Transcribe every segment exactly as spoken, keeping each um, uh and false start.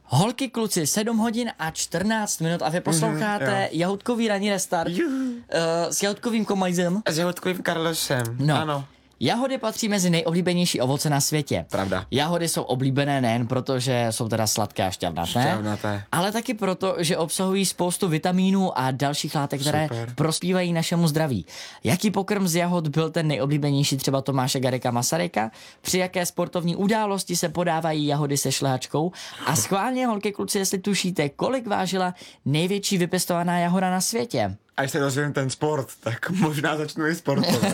Holky, kluci, sedm hodin a čtrnáct minut a vy posloucháte mm-hmm, Jahoutkový ranní restart uh, s Jahoutkovým Komajzem. S Jahoutkovým Karlosem, no. Ano. Jahody patří mezi nejoblíbenější ovoce na světě. Pravda. Jahody jsou oblíbené nejen proto, že jsou teda sladké a šťavnaté, šťavnaté, ale taky proto, že obsahují spoustu vitamínů a dalších látek, které Super. prospívají našemu zdraví. Jaký pokrm z jahod byl ten nejoblíbenější třeba Tomáše Garrigua Masaryka? Při jaké sportovní události se podávají jahody se šlehačkou? A schválně, holky, kluci, jestli tušíte, kolik vážila největší vypěstovaná jahoda na světě? Až se dozvím ten sport, tak možná začnu i sportovat.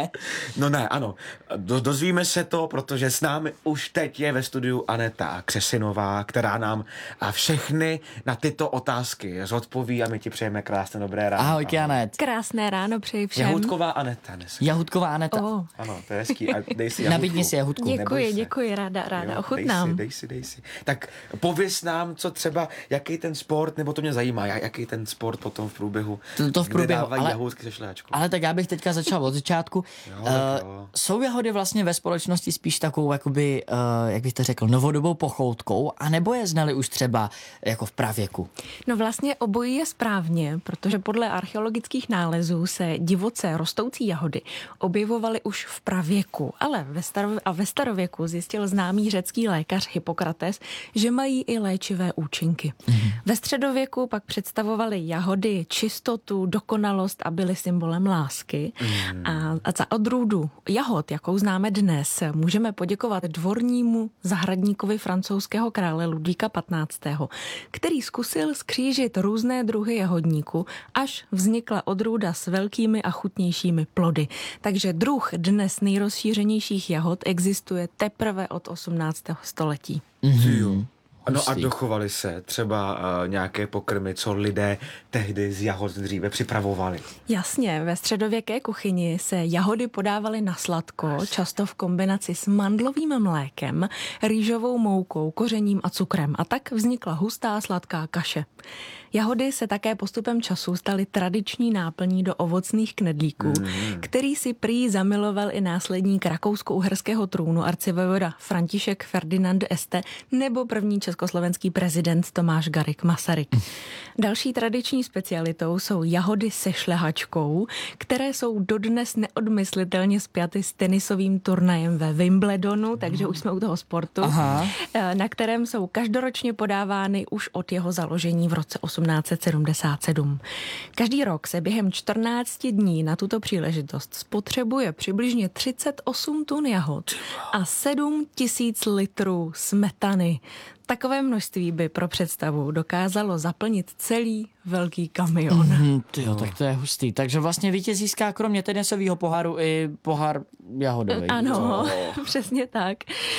No ne, ano. Do, dozvíme se to, protože s námi už teď je ve studiu Aneta Křesinová, která nám a všechny na tyto otázky zodpoví a my ti přejeme krásné dobré ráno. Ahoj, Anet. Krásné ráno přeji všem. Jahoutková Aneta dneska. Jahoutková Aneta. Oh. Ano, to je hezký. A dej si jahutku. Nabídni si jahutku. Děkuji, děkuji, ráda, ráda, jo, ochutnám. Dej si, dej si, dej si. Tak pověz nám, co třeba, jaký ten sport, nebo to mě zajímá, jaký ten sport potom v průběhu. To, to v průběhu, ale, jahoutky se ale tak já bych teďka začal od začátku. Jo, uh, jsou jahody vlastně ve společnosti spíš takovou, jakoby, uh, jak bych to řekl, novodobou pochoutkou, anebo je znali už třeba jako v pravěku? No vlastně obojí je správně, protože podle archeologických nálezů se divoce rostoucí jahody objevovaly už v pravěku, ale ve staro, a ve starověku zjistil známý řecký lékař Hippokrates, že mají i léčivé účinky. Mm. Ve středověku pak představovaly jahody čistotu, dokonalost a byly symbolem lásky. Mm. A, a za odrůdu jahod, jakou známe dnes, můžeme poděkovat dvornímu zahradníkovi francouzského krále Ludvíka patnáctého., který zkusil skřížit různé druhy jahodníku, až vznikla odrůda s velkými a chutnějšími plody. Takže druh dnes nejrozšířenějších jahod existuje teprve od osmnáctého století. Mm-hmm. No a dochovaly se třeba uh, nějaké pokrmy, co lidé tehdy z jahod dříve připravovali. Jasně, ve středověké kuchyni se jahody podávaly na sladko, často v kombinaci s mandlovým mlékem, rýžovou moukou, kořením a cukrem. A tak vznikla hustá sladká kaše. Jahody se také postupem času staly tradiční náplní do ovocných knedlíků, mm. který si prý zamiloval i následník rakousko-uherského trůnu arcivévoda František Ferdinand d'Este nebo první československý prezident Tomáš Garrigue Masaryk. Mm. Další tradiční specialitou jsou jahody se šlehačkou, které jsou dodnes neodmyslitelně spjaty s tenisovým turnajem ve Wimbledonu, takže už jsme u toho sportu, Aha. na kterém jsou každoročně podávány už od jeho založení v roce osmnáct set sedmdesát sedm. Každý rok se během čtrnácti dní na tuto příležitost spotřebuje přibližně třicet osm tun jahod a sedm tisíc litrů smetany. Takové množství by pro představu dokázalo zaplnit celý velký kamion. Mm, tyjo, tak to je hustý. Takže vlastně vítěz získá kromě tenisového poháru i pohár jahodový. Ano, oh. Přesně tak.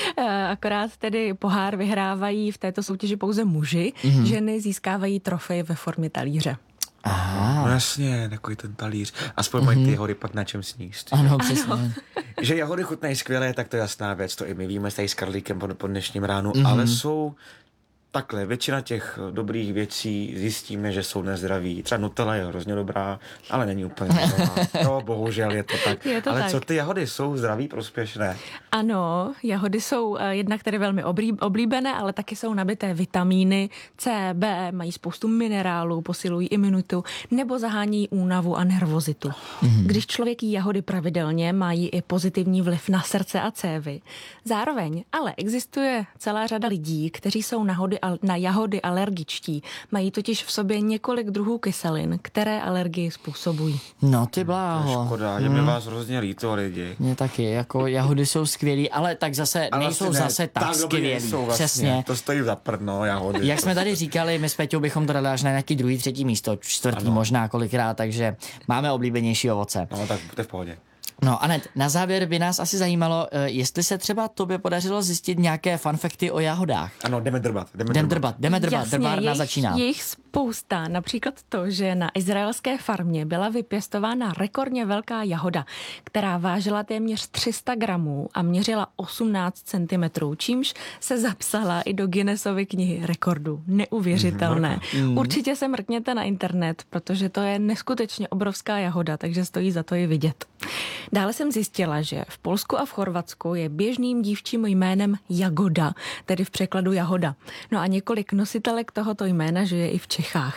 Akorát tedy pohár vyhrávají v této soutěži pouze muži, mm-hmm. ženy získávají trofej ve formě talíře. Aha. No jasně, takový ten talíř. Aspoň mm-hmm. mají ty jahody pak na čem sníst. Ano, přesně. Ano. Že jahody chutnají skvěle, tak to je jasná věc. To i my víme tady s Karlíkem po, po dnešním ránu. Mm-hmm. Ale jsou takhle, většina těch dobrých věcí zjistíme, že jsou nezdraví. Třeba Nutella je hrozně dobrá, ale není úplně dobrá. No, bohužel je to tak. Je to ale tak. Co ty jahody jsou zdraví, prospěšné? Ano, jahody jsou jednak tedy velmi oblíbené, ale taky jsou nabité vitamíny C, B, mají spoustu minerálů, posilují imunitu nebo zahání únavu a nervozitu. Mm-hmm. Když člověk jí jahody pravidelně, mají i pozitivní vliv na srdce a cévy. Zároveň ale existuje celá řada lidí, kteří jsou na hody na jahody alergičtí. Mají totiž v sobě několik druhů kyselin, které alergii způsobují. No ty bláho. Škoda, je mi hmm. vás hrozně líto, lidi. Mně taky, jako jahody jsou skvělý, ale tak zase ale nejsou ne, zase tak, tak skvělý. Vlastně. Přesně. To stojí za prdno, jahody. Jak jsme tady říkali, my s Peťou bychom to dali až na nějaký druhý, třetí místo, čtvrtý ano. možná kolikrát, takže máme oblíbenější ovoce. No tak to je v pohodě. No Anet, na závěr by nás asi zajímalo, jestli se třeba tobě podařilo zjistit nějaké funfakty o jahodách. Ano, jdeme drbat. Jdeme jdeme drbat, drbat, jdeme drbat, Jasně, drbárna jejich, začíná. Jejich Poustá například to, že na izraelské farmě byla vypěstována rekordně velká jahoda, která vážila téměř tři sta gramů a měřila osmnáct centimetrů, čímž se zapsala i do Guinnessovy knihy rekordů. Neuvěřitelné. Mm. Určitě se mrkněte na internet, protože to je neskutečně obrovská jahoda, takže stojí za to ji vidět. Dále jsem zjistila, že v Polsku a v Chorvatsku je běžným dívčím jménem Jagoda, tedy v překladu jahoda. No a několik nositelek tohoto jména žije i v Čechách.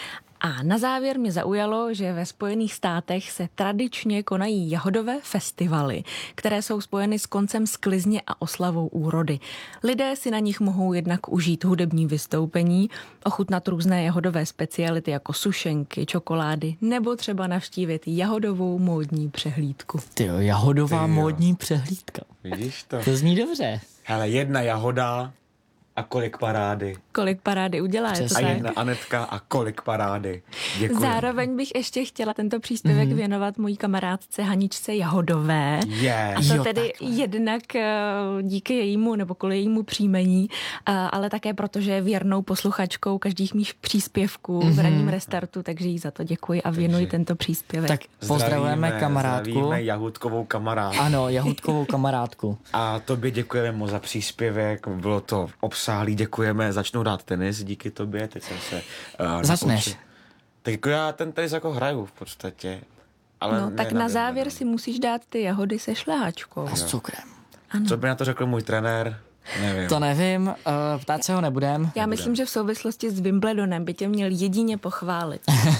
A na závěr mě zaujalo, že ve Spojených státech se tradičně konají jahodové festivaly, které jsou spojeny s koncem sklizně a oslavou úrody. Lidé si na nich mohou jednak užít hudební vystoupení, ochutnat různé jahodové speciality jako sušenky, čokolády nebo třeba navštívit jahodovou módní přehlídku. Tyjo, jahodová Tyjo. módní přehlídka. Vidíš to? To zní dobře. Hele, jedna jahoda a kolik parády. Kolik parády udělá, je to Přesně. A tak? jedna Anetka a kolik parády. Děkuji. Zároveň bych ještě chtěla tento příspěvek mm-hmm. věnovat mojí kamarádce Haničce Jahodové. Yes. A to Jo, tedy takhle. jednak eh, díky jejímu nebo kvůli jejímu příjmení, eh, ale také protože je věrnou posluchačkou každých mých příspěvků mm-hmm. v ranním restartu, takže jí za to děkuji a věnuji tento příspěvek. Tak pozdravujeme kamarádku. Zdravíme Jahůdkovou kamarádku. Ano, Jahůdkovou kamarádku. A tobě děkujeme moc za příspěvek, bylo to obsáhlý, děkujeme, začnu dát tenis díky tobě, teď jsem se uh, Začneš. naučil. Tak jako já ten tenis jako hraju v podstatě. Ale No, ne, tak nevím, na závěr nevím. si musíš dát ty jahody se šlehačkou. A s cukrem. Co by na to řekl můj trenér? Nevím. To nevím, uh, ptát se ho nebudem. Já myslím, že v souvislosti s Wimbledonem by tě měl jedině pochválit.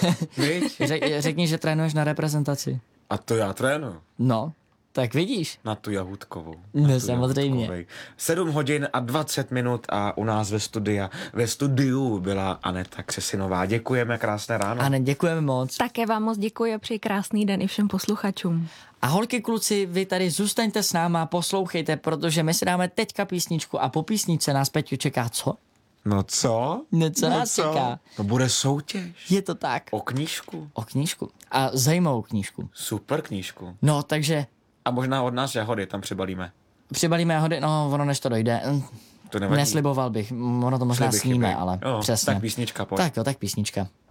Viď? Řek, řekni, že trénuješ na reprezentaci. A to já trénu. No, tak vidíš. Na tu Jahůdkovou. No, Na tu samozřejmě. Jahůdkovej. sedm hodin a dvacet minut a u nás ve studia, ve studiu byla Aneta Křesinová. Děkujeme, krásné ráno. Ane, děkujeme moc. Také vám moc děkuji a přeji krásný den i všem posluchačům. A holky, kluci, vy tady zůstaňte s náma, poslouchejte, protože my si dáme teďka písničku a po písničce nás, Peťu, čeká co? No co? No co nás čeká? To bude soutěž. Je to tak. O knížku. O knížku. A zajímavou knížku. Super knížku. No, takže A možná od nás jahody tam přibalíme. přibalíme jahody, no ono než to dojde. To nevadí. Nesliboval bych, ono to možná Sliby sníme, chybějí. ale Jo, přesně. tak písnička, pojď. Tak jo, tak písnička.